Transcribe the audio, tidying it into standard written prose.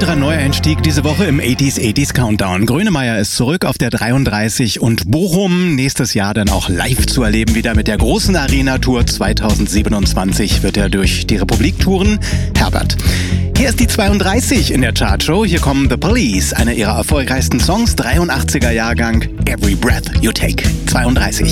weiterer Neueinstieg diese Woche im 80s Countdown. Grönemeyer ist zurück auf der 33 und Bochum nächstes Jahr dann auch live zu erleben. Wieder mit der großen Arena-Tour 2027 wird er durch die Republik touren. Herbert. Hier ist die 32 in der Chartshow. Hier kommen The Police, einer ihrer erfolgreichsten Songs, 83er Jahrgang, Every Breath You Take. 32.